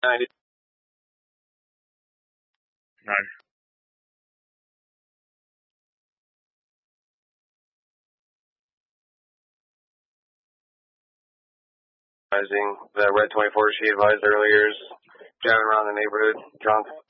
90. Nice. The red 24 she advised earlier is driving around the neighborhood, drunk.